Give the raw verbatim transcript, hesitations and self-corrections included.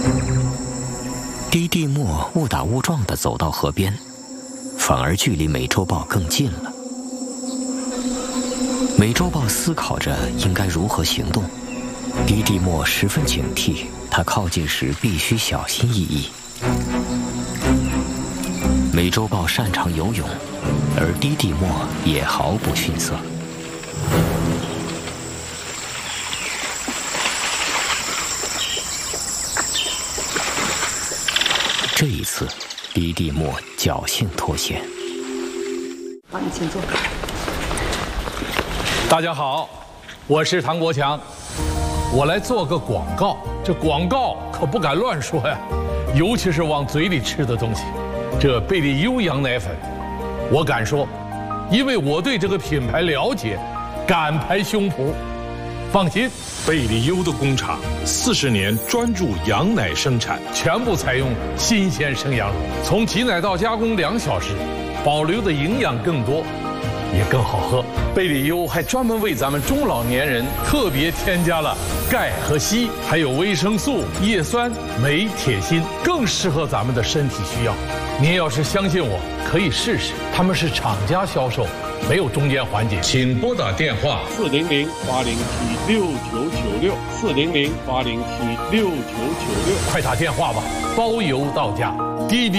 滴滴墨误打误撞地走到河边，反而距离美洲豹更近了。美洲豹思考着应该如何行动，滴滴墨十分警惕，他靠近时必须小心翼翼。美洲豹擅长游泳，而滴滴墨也毫不逊色。这一次，滴滴墨侥幸脱险。 好，你请坐。 大家好，我是唐国强，我来做个广告。这广告可不敢乱说呀，尤其是往嘴里吃的东西。这贝利优羊奶粉，我敢说，因为我对这个品牌了解，敢拍胸脯。放心， 贝利优的工厂四十年专注羊奶生产， 全部采用新鲜生羊乳，从挤奶到加工两小时，保留的营养更多，也更好喝。贝利优还专门为咱们中老年人特别添加了钙和硒，还有维生素、叶酸、镁、铁、锌，更适合咱们的身体需要。您要是相信我，可以试试。他们是厂家销售，没有中间环节。请拨打电话四零零八零七六九九六四零零八零七六九九六， 快打电话吧，包邮到家。滴滴。